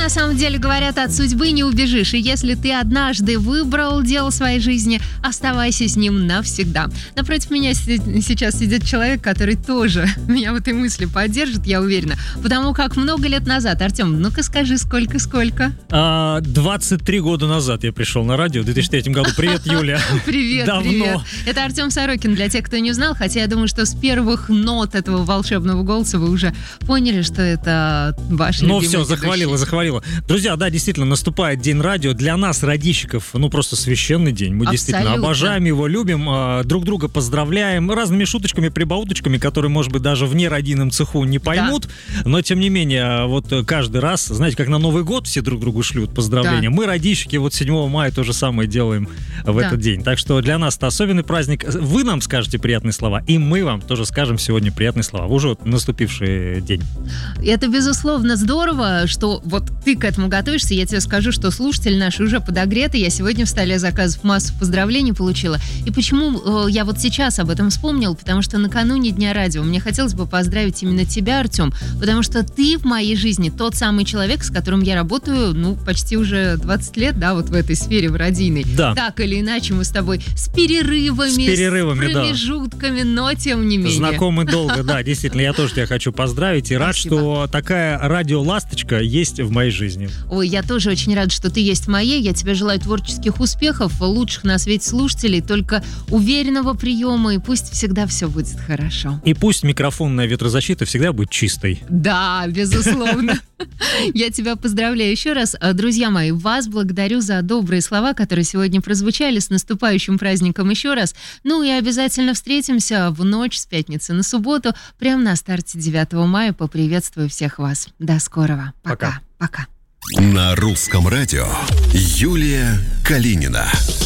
на самом деле говорят, от судьбы не убежишь. И если ты однажды выбрал дело своей жизни, оставайся с ним навсегда. Напротив меня сейчас сидит человек, который тоже меня в этой мысли поддержит, я уверена. Потому как много лет назад, Артем, ну-ка скажи, сколько? 23 года назад я пришел на радио, в 2003 году. Привет, Юля. Привет, Давно. привет. Это Артем Сорокин, для тех, кто не знал, хотя я думаю, что с первых нот этого волшебного голоса вы уже поняли, что это ваш любимый ведущий. Ну все, захвалила. Друзья, да, действительно, наступает День радио. Для нас, радищиков, просто священный день. Мы действительно обожаем его, любим, друг друга поздравляем разными шуточками, прибауточками, которые, может быть, даже в нерадийном цеху не поймут. Да. Но, тем не менее, вот каждый раз, знаете, как на Новый год все друг другу шлют поздравления. Да. Мы, радищики, 7 мая то же самое делаем в этот день. Так что для нас это особенный праздник. Вы нам скажете приятные слова, и мы вам тоже скажем сегодня приятные слова. Уже наступивший день. Это, безусловно, здорово, что вот ты к этому готовишься. Я тебе скажу, что слушатели наши уже подогреты. Я сегодня в столе заказов массу поздравлений получила. И почему я вот сейчас об этом вспомнила? Потому что накануне Дня радио мне хотелось бы поздравить именно тебя, Артем, потому что ты в моей жизни тот самый человек, с которым я работаю, почти уже 20 лет, да, вот в этой сфере, в радийной. Да. Так или иначе мы с тобой с перерывами, с промежутками, но тем не менее. Знакомы долго, да, действительно. Я тоже тебя хочу поздравить и рад, что такая радиоласточка есть в моей жизни. Ой, я тоже очень рада, что ты есть в моей. Я тебе желаю творческих успехов, лучших на свете слушателей, только уверенного приема, и пусть всегда все будет хорошо. И пусть микрофонная ветрозащита всегда будет чистой. Да, безусловно. Я тебя поздравляю еще раз. Друзья мои, вас благодарю за добрые слова, которые сегодня прозвучали. С наступающим праздником еще раз. И обязательно встретимся в ночь с пятницы на субботу, прямо на старте 9 мая. Поприветствую всех вас. До скорого. Пока. На Русском радио Юлия Калинина.